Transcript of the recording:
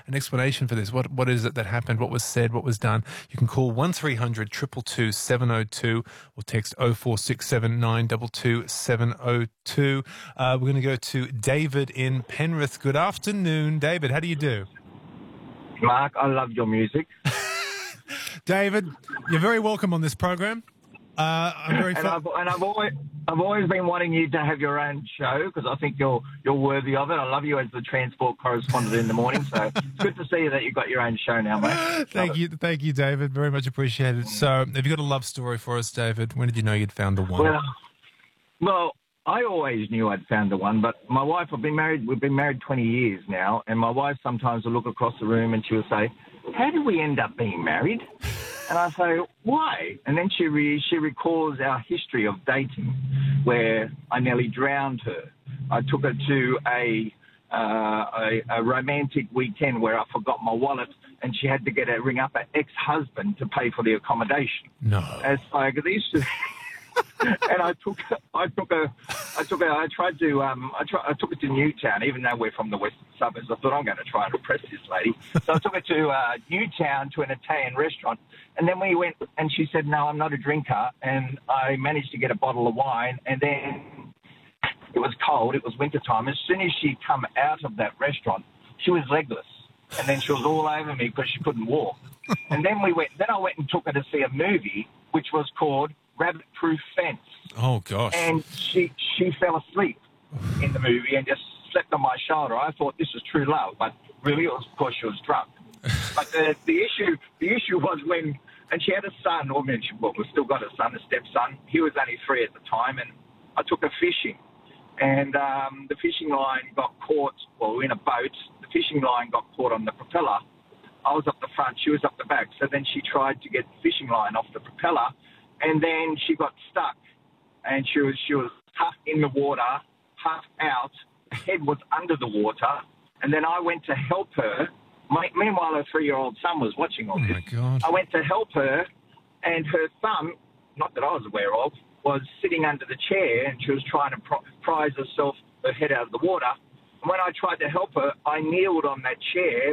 an explanation for this. What is it that happened? What was said? What was done? You can call 1300 222 702 or text 0467 922 702. We're going to go to David in Penrith. Good afternoon, David. How do you do? Mark, I love your music. David, you're very welcome on this program. I'm very I've always been wanting you to have your own show because I think you're worthy of it. I love you as the transport correspondent in the morning, so it's good to see that you've got your own show now, mate. Thank you, David. Very much appreciated. So, have you got a love story for us, David? When did you know you'd found the one? Well, I always knew I'd found the one, but my wife, we've been married 20 years now, and my wife sometimes will look across the room and she'll say, "How did we end up being married?" And I say, "Why?" And then she recalls our history of dating, where I nearly drowned her. I took her to a romantic weekend where I forgot my wallet, and she had to ring up her ex-husband to pay for the accommodation. No. As like these. And I took her to Newtown, even though we're from the western suburbs. I thought, I'm going to try and impress this lady. So I took her to Newtown to an Italian restaurant. And then we went, and she said, "No, I'm not a drinker." And I managed to get a bottle of wine. And then it was cold. It was wintertime. As soon as she come out of that restaurant, she was legless. And then she was all over me because she couldn't walk. And then I went and took her to see a movie, which was called Rabbit Proof Fence. Oh, gosh. And she fell asleep in the movie and just slept on my shoulder. I thought this was true love, but really it was because she was drunk. But the issue was and she had a son, we've still got a son, a stepson. He was only 3 at the time, and I took her fishing. And the fishing line got caught, in a boat. The fishing line got caught on the propeller. I was up the front, she was up the back. So then she tried to get the fishing line off the propeller, and then she got stuck, and she was half in the water, half out. Her head was under the water, and then I went to help her. Meanwhile, her 3-year-old son was watching all this. Oh, my God. I went to help her, and her thumb, not that I was aware of, was sitting under the chair, and she was trying to prise her head out of the water. And when I tried to help her, I kneeled on that chair